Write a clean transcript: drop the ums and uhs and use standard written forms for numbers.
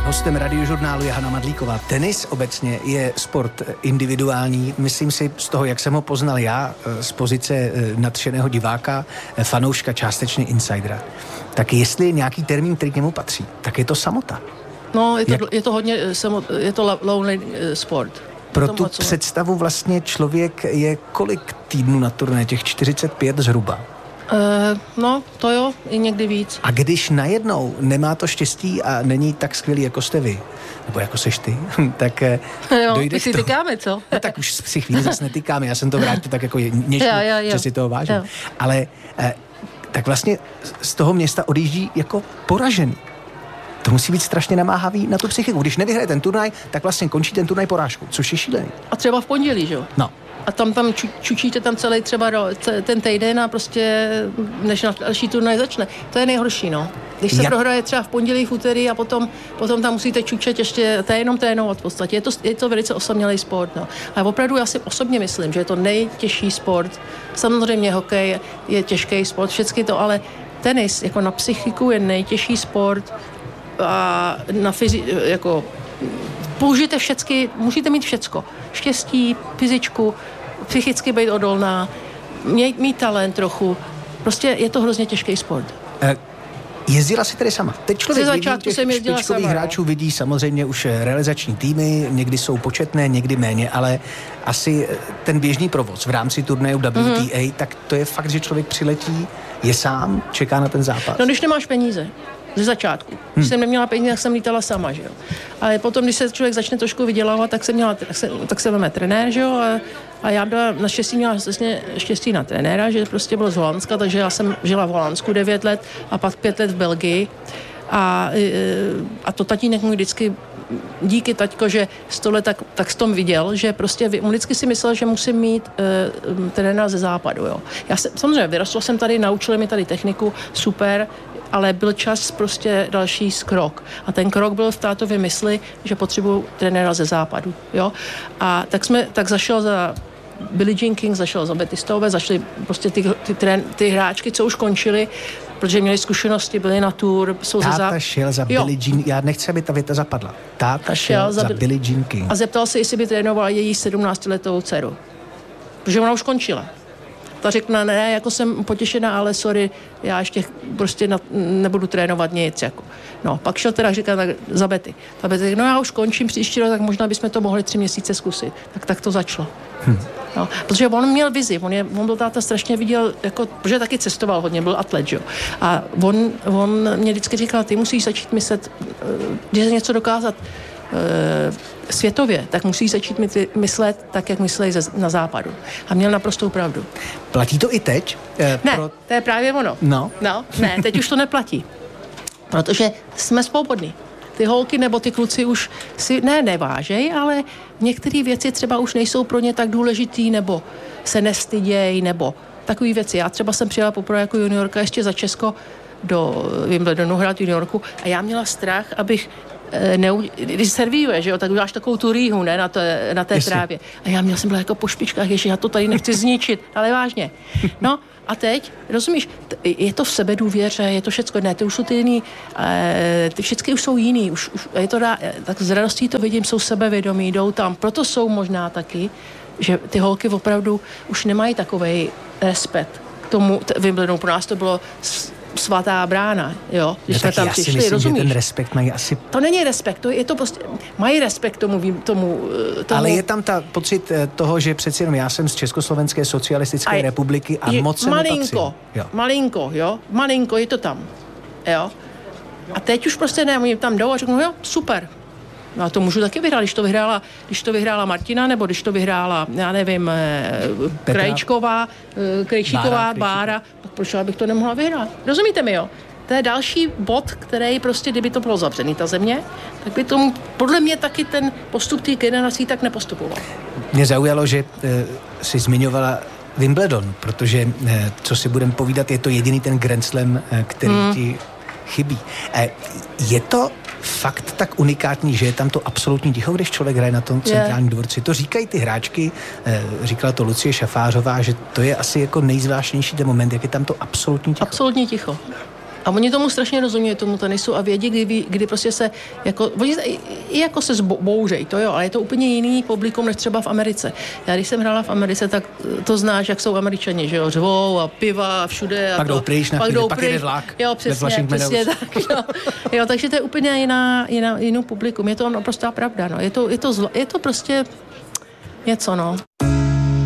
Hostem Radiožurnálu je Hana Madlíková. Tenis obecně je sport individuální. Myslím si z toho, jak jsem ho poznal já, z pozice nadšeného diváka, fanouška, částečně insidera. Tak jestli je nějaký termín, který k němu patří, tak je to samota. No, je to hodně, je to lonely sport. Pro tu představu vlastně člověk je kolik týdnů na turné? Těch 45 zhruba. No, to jo, i někdy víc. A když najednou nemá to štěstí a není tak skvělý, jako jste vy, nebo jako seš ty, tak jo, dojde si tykáme, co? No tak už si chvíli zase netýkáme, já jsem to vrátil tak jako něžně, že si toho vážím. Jo. Ale tak vlastně z toho města odjíždí jako poražený. To musí být strašně namáhavý na tu psychiku. Když nevyhraje ten turnaj, tak vlastně končí ten turnaj porážkou, což je šílený. A třeba v pondělí, že jo? No. A tam čučíte tam celý třeba ten týden a prostě než na další turnaj začne. To je nejhorší, no. Když se prohraje třeba v pondělí, v úterý a potom tam musíte čučet ještě trénovat v podstatě. Je to velice osamělý sport, no. Ale opravdu já si osobně myslím, že je to nejtěžší sport. Samozřejmě hokej je těžký sport, všechny to, ale tenis jako na psychiku je nejtěžší sport a na jako použijte všecky, musíte mít všecko. Štěstí, fyzičku, psychicky být odolná, mít talent trochu. Prostě je to hrozně těžký sport. Jezdila si tedy sama? Teď člověk vidí těch špičkových hráčů, vidí samozřejmě už realizační týmy, někdy jsou početné, někdy méně, ale asi ten běžný provoz v rámci turnaje WTA, tak to je fakt, že člověk přiletí, je sám, čeká na ten zápas. No když nemáš peníze. Ze začátku. Když jsem neměla peníze, tak jsem lítala sama, že jo. Ale potom, když se člověk začne trošku vydělávat, tak se veme trenér, že jo. A já naštěstí měla vlastně štěstí na trenéra, že prostě byl z Holandska, takže já jsem žila v Holandsku 9 let a pak 5 let v Belgii. A to tatínek můj vždycky, díky taťko, že 100 let tak s tom viděl, že prostě on vždycky si myslel, že musím mít trenéra ze západu, jo. Já samozřejmě vyrostla jsem tady, naučili mi tady techniku, super, ale byl čas prostě další krok. A ten krok byl v tátově mysli, že potřebuju trenéra ze západu, jo. A tak zašel za Billie Jean King, zašel za Betty Stove, zašli prostě ty hráčky, co už končili, protože měli zkušenosti, byli na tour. Táta šel za Billie Jean, já nechci, aby ta věta zapadla. Táta šel za Billie Jean King. A zeptal se, jestli by trénovala její 17letou dceru. Protože ona už končila. Ta řekla, ne, jako jsem potěšená, ale sorry, já ještě prostě nebudu trénovat nic. Jako. No, pak šel teda říkat za Betty. Ta Betty řekla, no já už končím příští rok, tak možná bychom to mohli 3 měsíce zkusit. Tak to začalo. No, protože on měl vizi, on byl táta strašně viděl, jako, protože taky cestoval hodně, byl atlet, jo. A on mě vždycky říkal, ty musíš začít myslet, když se něco dokázat světově, tak musí začít myslet tak, jak myslejí na západu. A měl naprostou pravdu. Platí to i teď? Ne, to je právě ono. No, ne, teď už to neplatí. Protože jsme svobodní. Ty holky nebo ty kluci už si nevážej, ale některé věci třeba už nejsou pro ně tak důležitý, nebo se nestydějí, nebo takové věci. Já třeba jsem přijela poprvé jako juniorka ještě za Česko do Wimbledonu hrát v juniorku a já měla strach, abych když servíruje, že jo, tak uděláš takovou tu rýhu, ne, na té trávě. A já jsem byla jako po špičkách, že já to tady nechci zničit, ale vážně. No a teď, rozumíš, je to v sebedůvěře, je to všecko, ne, ty už jsou ty jiný, ty všechny už jsou jiný, už je to tak z radostí to vidím, jsou sebevědomí, jdou tam, proto jsou možná taky, že ty holky opravdu už nemají takovej respekt k tomu Wimbledonu, pro nás to bylo svatá brána, jo, když jsme tam přišli, myslím, rozumíš? Že ten respekt mají asi... To není respekt, je to prostě, mají respekt tomu. Ale je tam ta pocit toho, že přeci jenom já jsem z Československé socialistické republiky a moc se nepatřím. Malinko, je to tam, jo. A teď už prostě ne, oni tam jdou a řeknou, jo, super. No a to můžu taky vyhrát, když to vyhrála Martina, nebo když to vyhrála, já nevím, Krejčíková, Bára, tak proč bych to nemohla vyhrát? Rozumíte mi, jo? To je další bod, který prostě, kdyby to bylo zavřený, ta země, tak by tomu, podle mě taky ten postup těch generací tak nepostupoval. Mě zaujalo, že jsi zmiňovala Wimbledon, protože, co si budeme povídat, je to jediný ten Grand Slam, který ti chybí. Je to fakt tak unikátní, že je tam to absolutní ticho, když člověk hraje na tom centrálním dvorci. To říkají ty hráčky, říkala to Lucie Šafářová, že to je asi jako nejzvláštnější ten moment, jak je tam to absolutní ticho. Absolutní ticho. A oni tomu strašně rozumí, tomu tenisu a vědí, kdy prostě se jako, oni i jako se bouřejí, to jo, ale je to úplně jiný publikum, než třeba v Americe. Já když jsem hrála v Americe, tak to znáš, jak jsou Američani, že jo, řvou a piva a všude. A pak jdou pryč, pak jde vlak. Jo, přesně tak. Jo, takže to je úplně jinou publikum. Je to naprostá pravda, no. Je to prostě něco, no.